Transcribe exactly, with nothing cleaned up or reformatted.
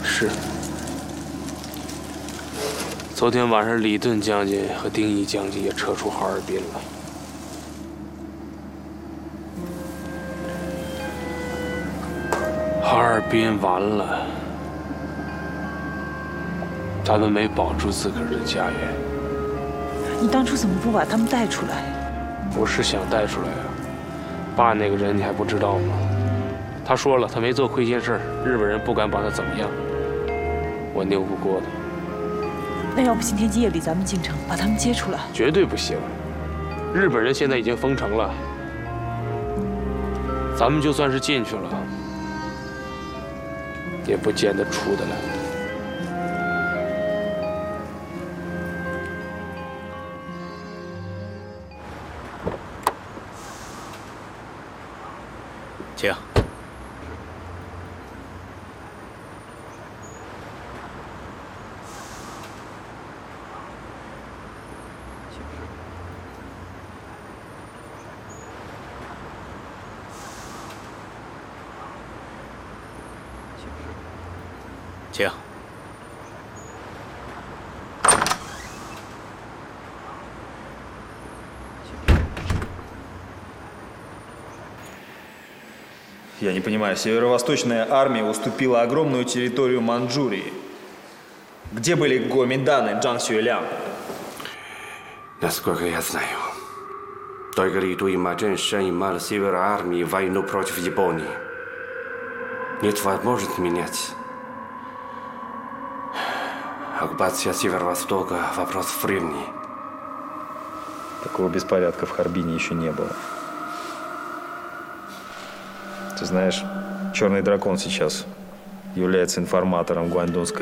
是。昨天晚上，李顿将军和丁义将军也撤出哈尔滨了。哈尔滨完了，咱们没保住自个儿的家园。 你当初怎么不把他们带出来？ 我是想带出来啊，爸那个人你还不知道吗？他说了，他没做亏心事儿，日本人不敢把他怎么样。我拗不过他。 那要不今天夜里咱们进城，把他们接出来？ 绝对不行！日本人现在已经封城了，咱们就算是进去了，也不见得出得来。 请。请。 Я не понимаю, Северо-Восточная армия уступила огромную территорию Манчжурии. Где были Гоминдан и Джан Сюэлян? Насколько я знаю, только Литуима Джэньшань и Мал Севера армии войну против Японии. Нет возможности менять. Оккупация Северо-Востока – вопрос времени. Такого беспорядка в Харбине еще не было. Ты знаешь, Черный дракон сейчас является информатором гуандунской